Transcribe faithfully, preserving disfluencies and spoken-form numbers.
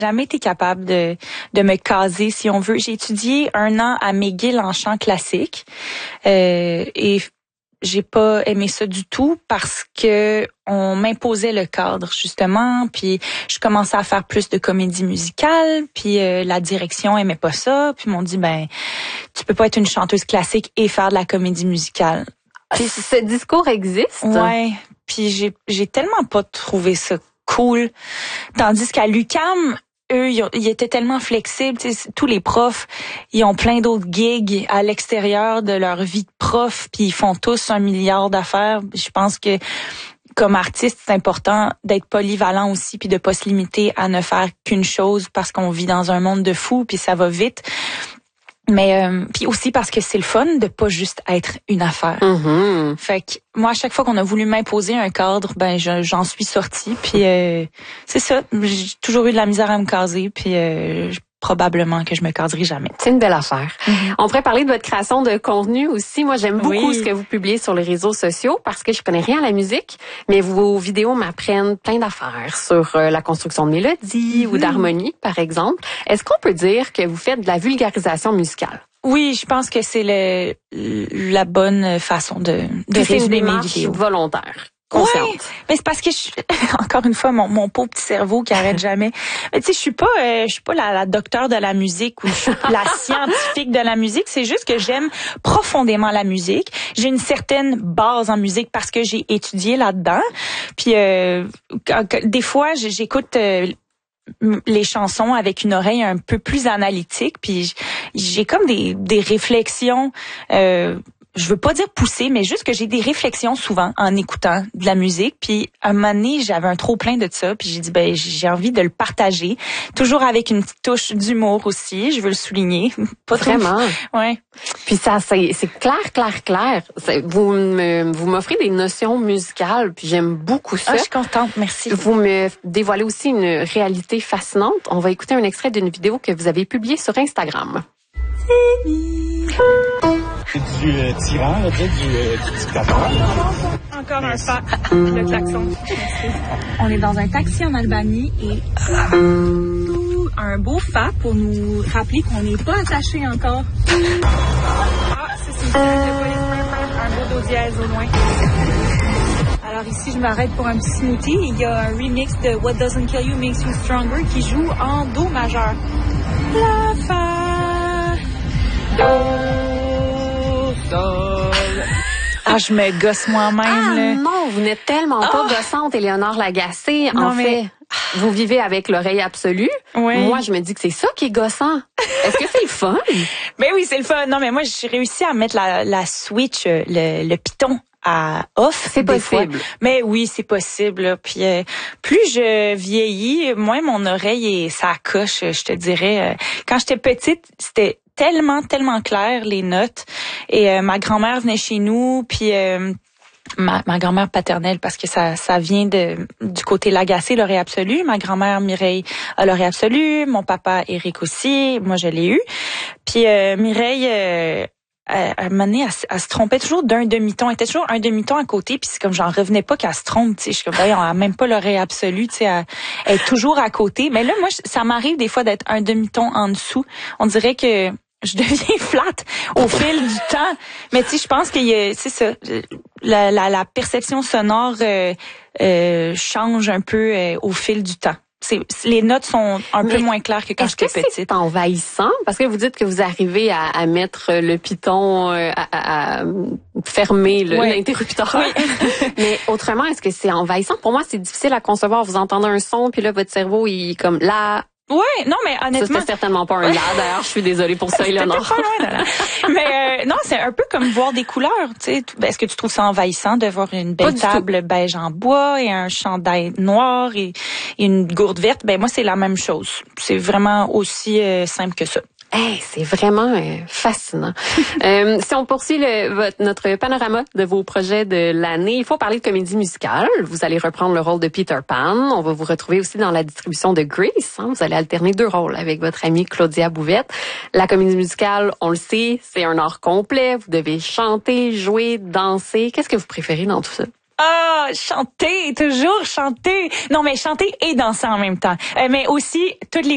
jamais été capable de de me caser, si on veut. J'ai étudié un an à McGill en chant classique euh, et j'ai pas aimé ça du tout parce que on m'imposait le cadre justement, puis je commençais à faire plus de comédie musicale, puis euh, la direction aimait pas ça, puis m'ont dit ben tu peux pas être une chanteuse classique et faire de la comédie musicale. Puis ce discours existe. Ouais, puis j'ai j'ai tellement pas trouvé ça cool, tandis qu'à l'U Q A M eux, ils, ont, ils étaient tellement flexibles. Tous les profs, ils ont plein d'autres gigs à l'extérieur de leur vie de prof, puis ils font tous un milliard d'affaires. Je pense que comme artiste, c'est important d'être polyvalent aussi, puis de pas se limiter à ne faire qu'une chose parce qu'on vit dans un monde de fous, puis ça va vite. Mais euh, puis aussi parce que c'est le fun de pas juste être une affaire. Mm-hmm. Fait que moi, à chaque fois qu'on a voulu m'imposer un cadre, ben je, j'en suis sortie. Puis euh, c'est ça, j'ai toujours eu de la misère à me caser. Puis euh, probablement que je me caserai jamais. C'est une belle affaire. Mm-hmm. On pourrait parler de votre création de contenu aussi. Moi, j'aime beaucoup oui. ce que vous publiez sur les réseaux sociaux parce que je connais rien à la musique, mais vos vidéos m'apprennent plein d'affaires sur euh, la construction de mélodies mm-hmm. ou d'harmonie, par exemple. Est-ce qu'on peut dire que vous faites de la vulgarisation musicale? Oui, je pense que c'est le la bonne façon de, de résumer mes vidéos. Volontaire. Consciente. Ouais, mais c'est parce que je, encore une fois mon mon pauvre petit cerveau qui arrête jamais. Mais tu sais, je suis pas euh, je suis pas la, la docteure de la musique ou je suis la scientifique de la musique, c'est juste que j'aime profondément la musique. J'ai une certaine base en musique parce que j'ai étudié là-dedans. Puis euh, des fois, j'écoute euh, les chansons avec une oreille un peu plus analytique, puis j'ai comme des des réflexions euh je veux pas dire pousser, mais juste que j'ai des réflexions souvent en écoutant de la musique. Puis un moment donné, j'avais un trop plein de ça, puis j'ai dit ben j'ai envie de le partager, toujours avec une petite touche d'humour aussi. Je veux le souligner. Pas vraiment. Ouais. Puis ça, c'est, c'est clair, clair, clair. C'est, vous me, vous m'offrez des notions musicales, puis j'aime beaucoup ça. Ah, je suis contente, merci. Vous me dévoilez aussi une réalité fascinante. On va écouter un extrait d'une vidéo que vous avez publiée sur Instagram. Du euh, tyran, là, du, euh, du dictateur. Encore un fa. Le klaxon. On est dans un taxi en Albanie et un beau fa pour nous rappeler qu'on n'est pas attaché encore. Ah, ça c'est un beau do dièse au loin. Alors ici, je m'arrête pour un petit smoothie. Il y a un remix de What Doesn't Kill You Makes You Stronger qui joue en do majeur. La fa, do. Ah, je me gosse moi-même. Ah là. non, vous n'êtes tellement pas oh. gossante, Éléonore Lagacé. Non, en mais... fait, vous vivez avec l'oreille absolue. Oui. Moi, je me dis que c'est ça qui est gossant. Est-ce que c'est le fun? Ben oui, c'est le fun. Non, mais moi, j'ai réussi à mettre la, la switch, le, le piton à off. C'est possible. Fois. Mais oui, c'est possible. Là. Puis euh, plus je vieillis, moins mon oreille est ça coche, je te dirais. Quand j'étais petite, c'était tellement, tellement clair, les notes. Et euh, ma grand-mère venait chez nous, puis euh, ma, ma grand-mère paternelle, parce que ça ça vient de du côté Lagacé, l'oreille absolue. Ma grand-mère Mireille a l'oreille absolue, mon papa Éric aussi, moi je l'ai eu. Puis euh, Mireille... Euh, à un moment donné, elle, elle se trompait toujours d'un demi-ton. Elle était toujours un demi-ton à côté, puis c'est comme j'en revenais pas qu'elle se trompe, tu sais. Je suis comme, ben, on a même pas l'oreille absolue, tu sais. Elle, elle est toujours à côté. Mais là, moi, ça m'arrive des fois d'être un demi-ton en dessous. On dirait que je deviens flat au fil du temps. Mais tu sais, je pense que c'est ça. La, la, la perception sonore euh, euh, change un peu euh, au fil du temps. C'est, les notes sont un Mais peu moins claires que quand j'étais petite. Est-ce que c'est envahissant? Parce que vous dites que vous arrivez à, à mettre le piton, à, à, à fermer le, oui. l'interrupteur. Oui. Mais autrement, est-ce que c'est envahissant? Pour moi, c'est difficile à concevoir. Vous entendez un son, puis là, votre cerveau, il est comme là... Ouais, non, mais honnêtement... Ça, c'était certainement pas un là, d'ailleurs. Je suis désolée pour ça, Éléonore. C'était pas loin, là, là. Mais euh, non, c'est un peu comme voir des couleurs, tu sais. Est-ce que tu trouves ça envahissant de voir une belle table beige en bois et un chandail noir et, et une gourde verte? Ben moi, c'est la même chose. C'est vraiment aussi euh, simple que ça. Hey, c'est vraiment euh, fascinant. euh, si on poursuit le, votre, notre panorama de vos projets de l'année, il faut parler de comédie musicale. Vous allez reprendre le rôle de Peter Pan. On va vous retrouver aussi dans la distribution de Grease. Hein. Vous allez alterner deux rôles avec votre amie Claudia Bouvette. La comédie musicale, on le sait, c'est un art complet. Vous devez chanter, jouer, danser. Qu'est-ce que vous préférez dans tout ça? Ah, chanter, toujours chanter. Non, mais chanter et danser en même temps. Euh, mais aussi toutes les